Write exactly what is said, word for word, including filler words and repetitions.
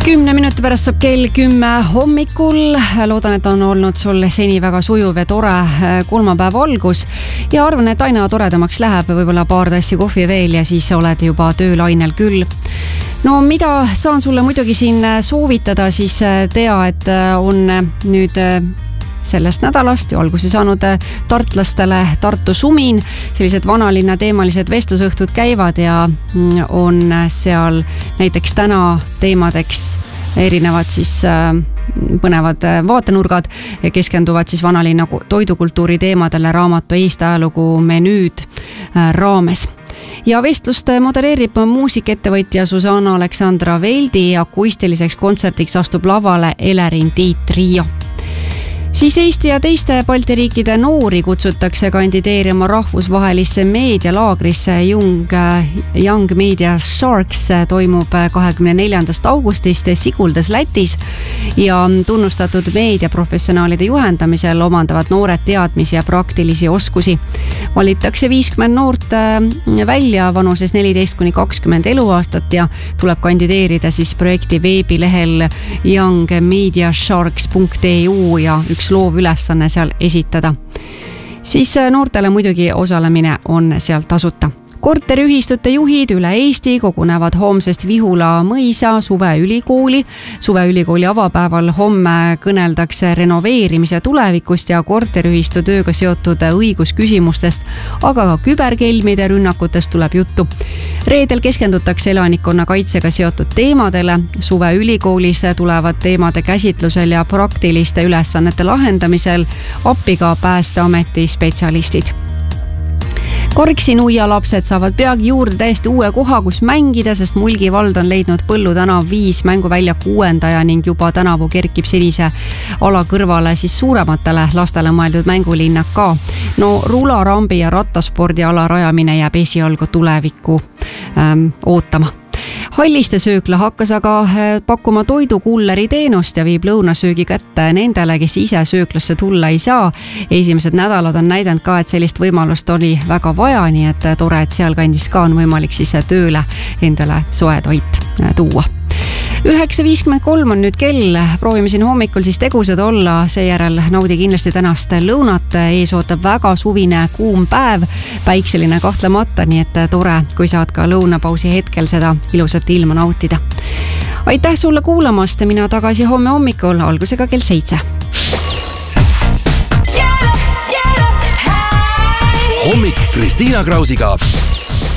kümne minuti pärast saab kell kümme hommikul. Loodan, et on olnud sul seni väga sujuv ja tore kolmapäev algus ja arvan, et aina toredamaks läheb, võib-olla paar tassi kohvi veel ja siis oled juba töölainel küll. No mida saan sulle muidugi siin soovitada, siis tea, et on nüüd sellest nädalast ja alguse saanud tartlastele Tartu Sumin. Sellised vanalinna teemalised vestlusõhtud käivad ja on seal näiteks täna teemadeks erinevad siis põnevad vaatenurgad, keskenduvad siis vanalinna toidukultuuri teemadele raamatu Eesti ajalugu menüüd raames. Ja vestlust modereerib muusikettevõtja Susanna Aleksandra Veldi, akustiliseks kontsertiks astub lavale Elerin Tiit Trio. Siis Eesti ja teiste Balti riikide noori kutsutakse kandideerima rahvusvahelisse meedialaagrisse Young, Young Media Sharks toimub kahekümne neljandast augustist Siguldas Lätis ja tunnustatud meediaprofessionaalide juhendamisel omandavad noored teadmisi ja praktilisi oskusi. Valitakse viiskümmend noort välja vanuses neliteist kuni kakskümmend eluaastat ja tuleb kandideerida siis projekti veebilehel young media sharks punkt e u ja üks loov ülesanne seal esitada. Siis noortele muidugi osalemine on seal tasuta. Korteriühistute juhid üle Eesti kogunevad homsest Vihula mõisa suveülikooli. Suveülikooli avapäeval homme kõneldakse renoveerimise tulevikust ja korteriühistu tööga seotud õigusküsimustest, aga ka küberkelmide rünnakutest tuleb juttu. Reedel keskendutakse elanikkonna kaitsega seotud teemadele. Suveülikoolis tulevad teemade käsitlusel ja praktiliste ülesannete lahendamisel appi ka Päästeameti spetsialistid. Korksi-Nuia lapsed saavad peagi juurde täiesti uue koha, kus mängida, sest Mulgi vald on leidnud Põllu tänav viis mänguvälja kuuendaja ning juba tänavu kerkib senise ala kõrvale siis suurematele lastele mõeldud mängulinnak ka. No rularambi ja rattaspordiala rajamine jääb esialgu tulevikku ähm, ootama. Halliste söökla hakkas aga pakkuma toidukulleri teenust ja viib lõunasöögi kätte nendele, kes ise sööklasse tulla ei saa. Esimesed nädalad on näidanud ka, et sellist võimalust oli väga vaja, nii et tore, et sealkandis ka on võimalik siis tööle endale soe toit tuua. üheksa viiskümmend kolm on nüüd kell, proovime siin hommikul siis tegusad olla, seejärel naudi kindlasti tänast lõunat, ees ootab väga suvine kuum päev, päikseline kahtlemata, nii et tore, kui saad ka lõunapausi hetkel seda ilusat ilma nautida. Aitäh sulle kuulamast, mina tagasi homme hommikul, algusega kell seitse. Hommik Kristiina Krausiga.